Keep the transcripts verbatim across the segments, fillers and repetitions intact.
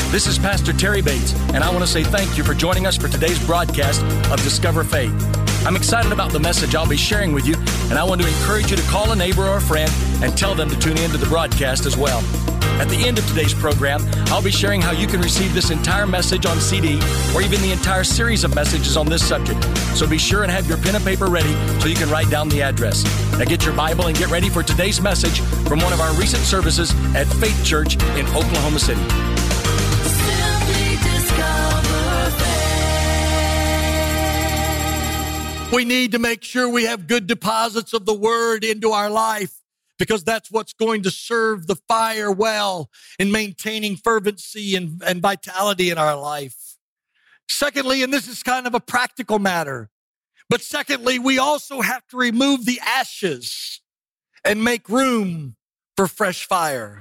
This is Pastor Terry Bates, and I want to say thank you for joining us for today's broadcast of Discover Faith. I'm excited about the message I'll be sharing with you, and I want to encourage you to call a neighbor or a friend and tell them to tune in to the broadcast as well. At the end of today's program, I'll be sharing how you can receive this entire message on C D or even the entire series of messages on this subject. So be sure and have your pen and paper ready so you can write down the address. Now get your Bible and get ready for today's message from one of our recent services at Faith Church in Oklahoma City. We need to make sure we have good deposits of the Word into our life, because that's what's going to serve the fire well in maintaining fervency and, and vitality in our life. Secondly, and this is kind of a practical matter, but secondly, we also have to remove the ashes and make room for fresh fire.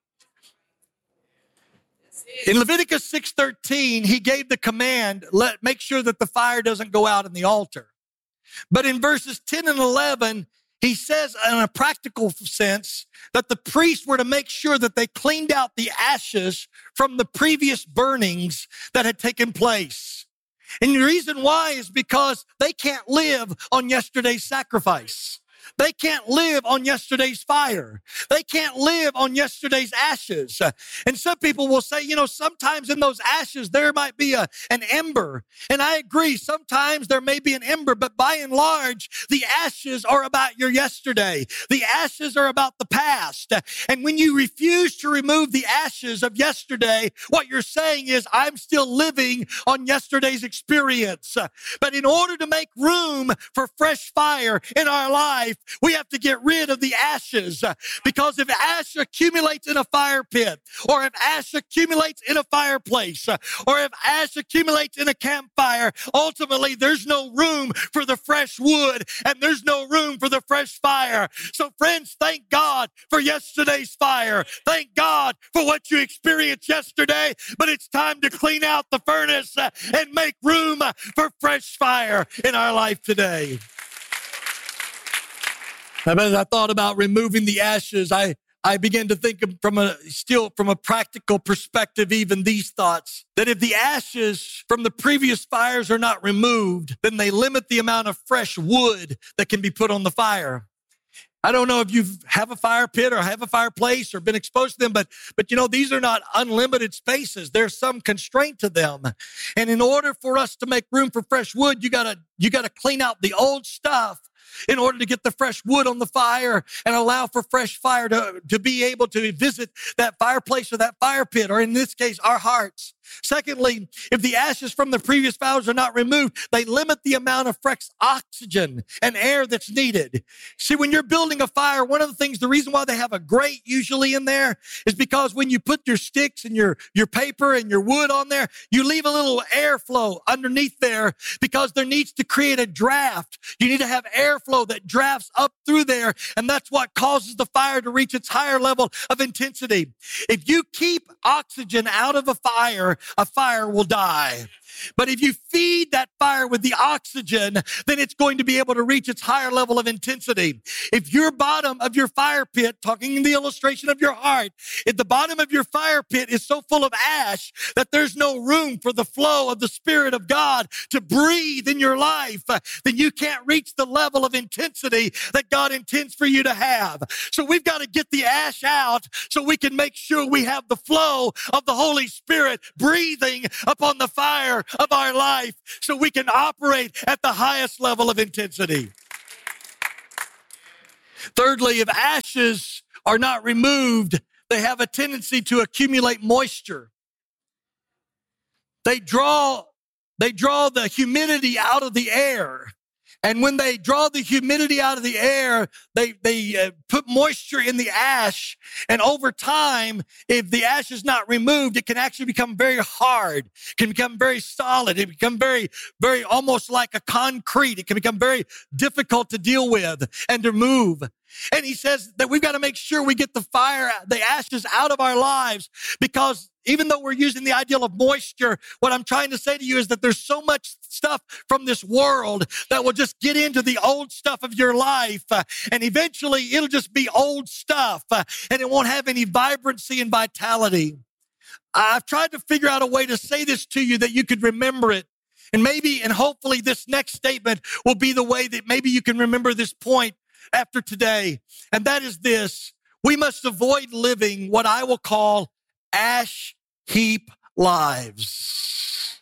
In Leviticus six thirteen, he gave the command, let make sure that the fire doesn't go out in the altar. But in verses ten and eleven, he says in a practical sense that the priests were to make sure that they cleaned out the ashes from the previous burnings that had taken place. And the reason why is because they can't live on yesterday's sacrifice. They can't live on yesterday's fire. They can't live on yesterday's ashes. And some people will say, you know, sometimes in those ashes, there might be a, an ember. And I agree, sometimes there may be an ember, but by and large, the ashes are about your yesterday. The ashes are about the past. And when you refuse to remove the ashes of yesterday, what you're saying is, I'm still living on yesterday's experience. But in order to make room for fresh fire in our life, we have to get rid of the ashes, because if ash accumulates in a fire pit, or if ash accumulates in a fireplace, or if ash accumulates in a campfire, ultimately there's no room for the fresh wood and there's no room for the fresh fire. So friends, thank God for yesterday's fire. Thank God for what you experienced yesterday, but it's time to clean out the furnace and make room for fresh fire in our life today. As I thought about removing the ashes, I, I began to think from a, still from a practical perspective, even these thoughts, that if the ashes from the previous fires are not removed, then they limit the amount of fresh wood that can be put on the fire. I don't know if you have a fire pit or have a fireplace or been exposed to them, but, but you know, these are not unlimited spaces. There's some constraint to them. And in order for us to make room for fresh wood, you gotta, you gotta clean out the old stuff in order to get the fresh wood on the fire and allow for fresh fire to, to be able to visit that fireplace or that fire pit, or in this case, our hearts. Secondly, if the ashes from the previous fires are not removed, they limit the amount of fresh oxygen and air that's needed. See, when you're building a fire, one of the things, the reason why they have a grate usually in there is because when you put your sticks and your, your paper and your wood on there, you leave a little airflow underneath there, because there needs to create a draft. You need to have airflow that drafts up through there, and that's what causes the fire to reach its higher level of intensity. If you keep oxygen out of a fire, a fire will die. But if you feed that fire with the oxygen, then it's going to be able to reach its higher level of intensity. If your bottom of your fire pit, talking in the illustration of your heart, if the bottom of your fire pit is so full of ash that there's no room for the flow of the Spirit of God to breathe in your life, then you can't reach the level of intensity that God intends for you to have. So we've got to get the ash out so we can make sure we have the flow of the Holy Spirit breathing upon the fire of our life, so we can operate at the highest level of intensity. Thirdly, if ashes are not removed, they have a tendency to accumulate moisture. They draw, they draw the humidity out of the air. And when they draw the humidity out of the air, they, they uh, put moisture in the ash. And over time, if the ash is not removed, it can actually become very hard. It can become very solid. It can become very, very almost like a concrete. It can become very difficult to deal with and to move. And he says that we've got to make sure we get the fire, the ashes out of our lives, because even though we're using the ideal of moisture, what I'm trying to say to you is that there's so much stuff from this world that will just get into the old stuff of your life. Uh, and eventually it'll just be old stuff uh, and it won't have any vibrancy and vitality. I've tried to figure out a way to say this to you that you could remember it. And maybe, and hopefully this next statement will be the way that maybe you can remember this point after today. And that is this: we must avoid living what I will call ash heap lives.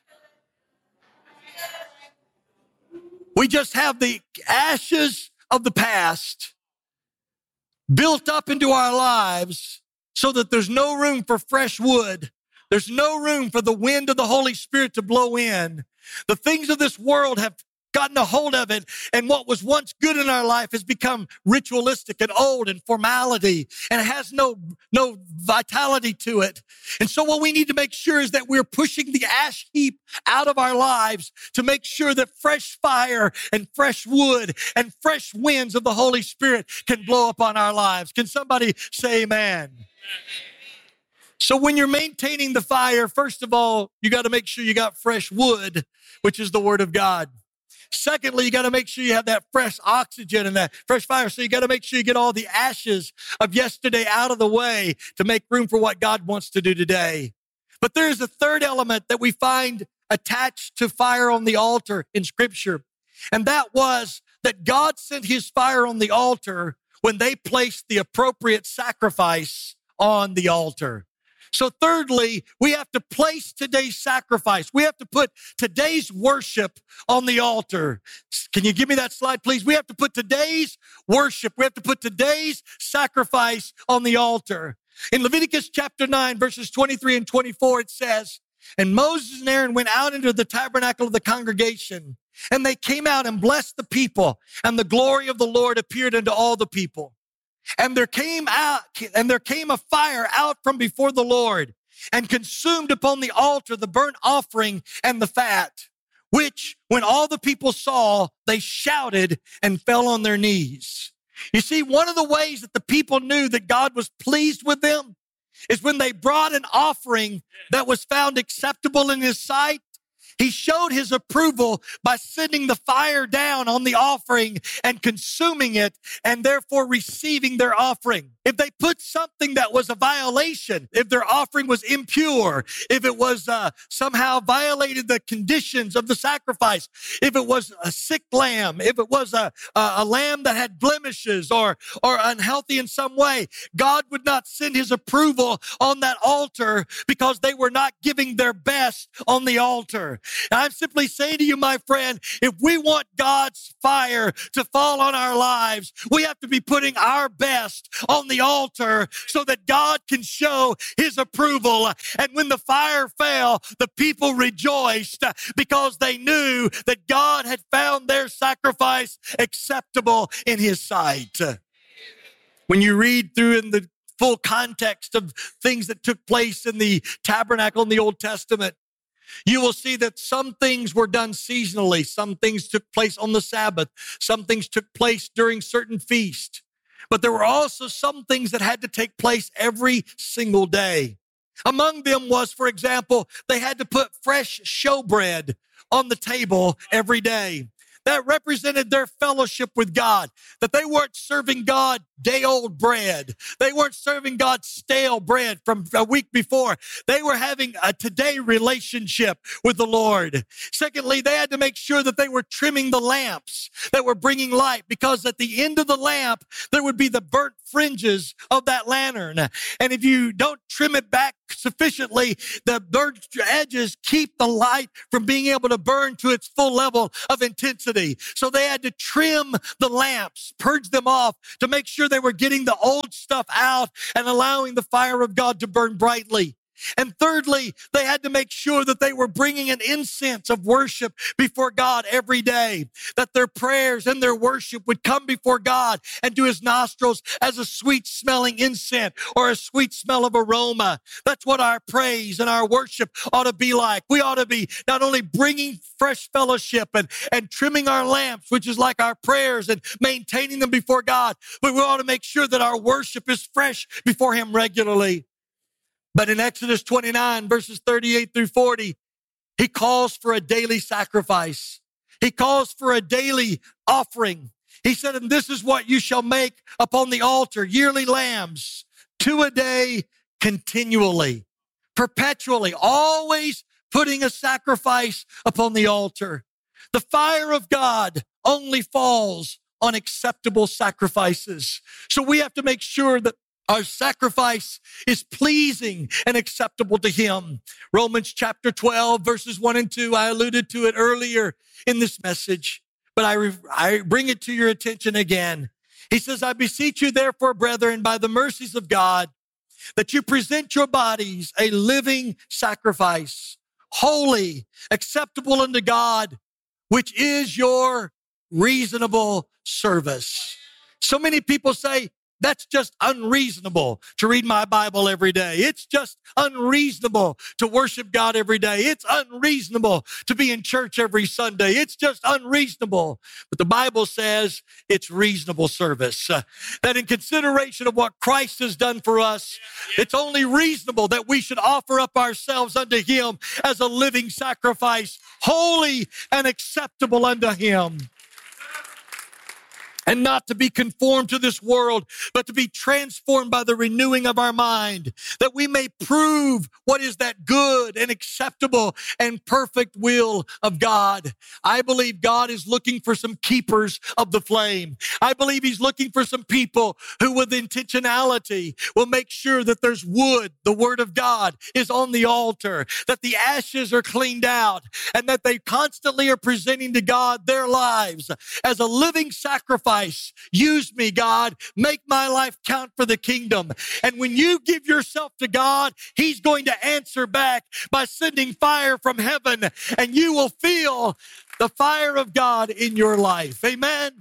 We just have the ashes of the past built up into our lives so that there's no room for fresh wood. There's no room for the wind of the Holy Spirit to blow in. The things of this world have gotten a hold of it, and what was once good in our life has become ritualistic and old and formality, and it has no, no vitality to it. And so what we need to make sure is that we're pushing the ash heap out of our lives to make sure that fresh fire and fresh wood and fresh winds of the Holy Spirit can blow upon our lives. Can somebody say amen? So when you're maintaining the fire, first of all, you got to make sure you got fresh wood, which is the Word of God. Secondly, you got to make sure you have that fresh oxygen and that fresh fire. So you got to make sure you get all the ashes of yesterday out of the way to make room for what God wants to do today. But there's a third element that we find attached to fire on the altar in Scripture. And that was that God sent his fire on the altar when they placed the appropriate sacrifice on the altar. So thirdly, we have to place today's sacrifice. We have to put today's worship on the altar. Can you give me that slide, please? We have to put today's worship. We have to put today's sacrifice on the altar. In Leviticus chapter nine, verses twenty-three and twenty-four, it says, "And Moses and Aaron went out into the tabernacle of the congregation, and they came out and blessed the people, and the glory of the Lord appeared unto all the people. And there came out, and there came a fire out from before the Lord and consumed upon the altar the burnt offering and the fat, which when all the people saw, they shouted and fell on their knees." You see, one of the ways that the people knew that God was pleased with them is when they brought an offering that was found acceptable in his sight. He showed his approval by sending the fire down on the offering and consuming it, and therefore receiving their offering. If they put something that was a violation, if their offering was impure, if it was uh, somehow violated the conditions of the sacrifice, if it was a sick lamb, if it was a, a, a lamb that had blemishes or, or unhealthy in some way, God would not send his approval on that altar because they were not giving their best on the altar. And I'm simply saying to you, my friend, if we want God's fire to fall on our lives, we have to be putting our best on the altar so that God can show his approval. And when the fire fell, the people rejoiced because they knew that God had found their sacrifice acceptable in his sight. When you read through in the full context of things that took place in the tabernacle in the Old Testament, you will see that some things were done seasonally. Some things took place on the Sabbath. Some things took place during certain feasts. But there were also some things that had to take place every single day. Among them was, for example, they had to put fresh showbread on the table every day. That represented their fellowship with God, that they weren't serving God day-old bread. They weren't serving God stale bread from a week before. They were having a today relationship with the Lord. Secondly, they had to make sure that they were trimming the lamps that were bringing light, because at the end of the lamp, there would be the burnt fringes of that lantern. And if you don't trim it back sufficiently, the burnt edges keep the light from being able to burn to its full level of intensity. So they had to trim the lamps, purge them off to make sure they were getting the old stuff out and allowing the fire of God to burn brightly. And thirdly, they had to make sure that they were bringing an incense of worship before God every day, that their prayers and their worship would come before God and to his nostrils as a sweet smelling incense or a sweet smell of aroma. That's what our praise and our worship ought to be like. We ought to be not only bringing fresh fellowship and, and trimming our lamps, which is like our prayers, and maintaining them before God, but we ought to make sure that our worship is fresh before him regularly. But in Exodus twenty-nine, verses thirty-eight through forty, he calls for a daily sacrifice. He calls for a daily offering. He said, "And this is what you shall make upon the altar, yearly lambs, two a day continually. perpetually, always putting a sacrifice upon the altar. The fire of God only falls on acceptable sacrifices. So we have to make sure that our sacrifice is pleasing and acceptable to Him. Romans chapter twelve, verses one and two, I alluded to it earlier in this message, but I, re- I bring it to your attention again. He says, I beseech you therefore, brethren, by the mercies of God, that you present your bodies a living sacrifice, holy, acceptable unto God, which is your reasonable service. So many people say, that's just unreasonable to read my Bible every day. It's just unreasonable to worship God every day. It's unreasonable to be in church every Sunday. It's just unreasonable. But the Bible says it's reasonable service. Uh, that in consideration of what Christ has done for us, it's only reasonable that we should offer up ourselves unto Him as a living sacrifice, holy and acceptable unto Him. And not to be conformed to this world, but to be transformed by the renewing of our mind, that we may prove what is that good and acceptable and perfect will of God. I believe God is looking for some keepers of the flame. I believe He's looking for some people who with intentionality will make sure that there's wood, the Word of God, is on the altar, that the ashes are cleaned out, and that they constantly are presenting to God their lives as a living sacrifice. Use me, God. Make my life count for the kingdom. And when you give yourself to God, He's going to answer back by sending fire from heaven, and you will feel the fire of God in your life. Amen.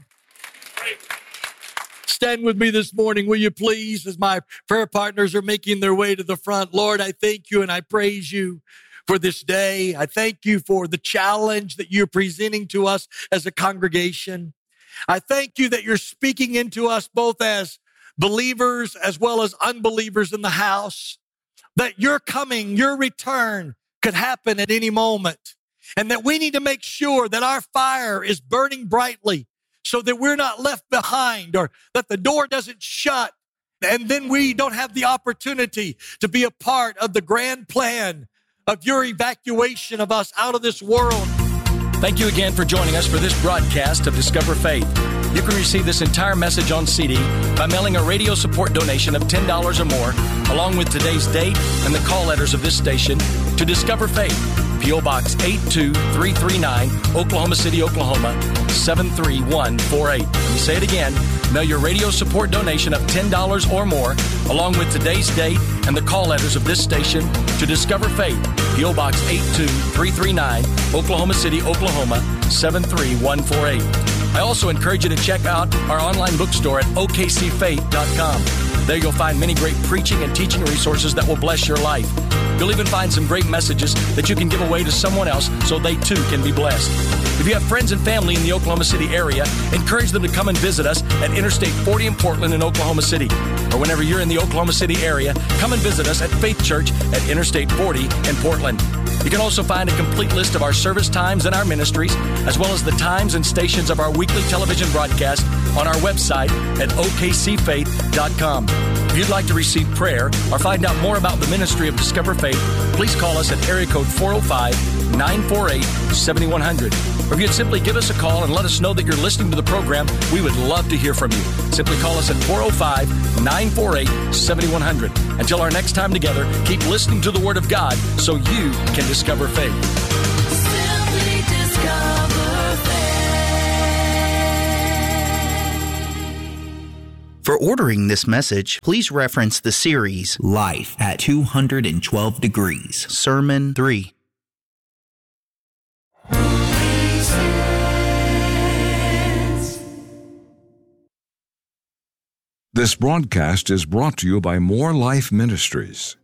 Stand with me this morning, will you please, as my prayer partners are making their way to the front. Lord, I thank you and I praise you for this day. I thank you for the challenge that you're presenting to us as a congregation. I thank you that you're speaking into us both as believers as well as unbelievers in the house, that your coming, your return could happen at any moment, and that we need to make sure that our fire is burning brightly so that we're not left behind, or that the door doesn't shut and then we don't have the opportunity to be a part of the grand plan of your evacuation of us out of this world. Thank you again for joining us for this broadcast of Discover Faith. You can receive this entire message on C D by mailing a radio support donation of ten dollars or more, along with today's date and the call letters of this station, to Discover Faith, P O Box eight two three three nine, Oklahoma City, Oklahoma, seven three one four eight. Let me say it again. Mail your radio support donation of ten dollars or more, along with today's date and the call letters of this station, to Discover Faith, P O Box eight two three three nine, Oklahoma City, Oklahoma, seven three one four eight. I also encourage you to check out our online bookstore at O K C faith dot com. There you'll find many great preaching and teaching resources that will bless your life. You'll even find some great messages that you can give away to someone else so they too can be blessed. If you have friends and family in the Oklahoma City area, encourage them to come and visit us at Interstate forty in Portland in Oklahoma City. Or whenever you're in the Oklahoma City area, come and visit us at Faith Church at Interstate forty in Portland. You can also find a complete list of our service times and our ministries, as well as the times and stations of our weekly television broadcast on our website at O K C faith dot com. If you'd like to receive prayer or find out more about the ministry of Discover Faith, please call us at area code four oh five, nine four eight, seven one zero zero. Or if you'd simply give us a call and let us know that you're listening to the program, we would love to hear from you. Simply call us at four oh five, nine four eight, seven one zero zero. Until our next time together, keep listening to the Word of God so you can discover faith. Simply discover faith. For ordering this message, please reference the series Life at two hundred twelve Degrees, Sermon three. This broadcast is brought to you by More Life Ministries.